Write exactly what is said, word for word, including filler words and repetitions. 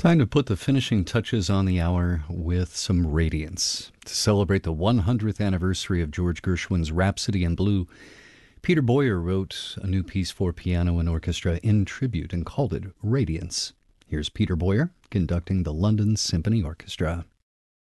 Time to put the finishing touches on the hour with some Radiance. To celebrate the one hundredth anniversary of George Gershwin's Rhapsody in Blue, Peter Boyer wrote a new piece for piano and orchestra in tribute and called it Radiance. Here's Peter Boyer conducting the London Symphony Orchestra.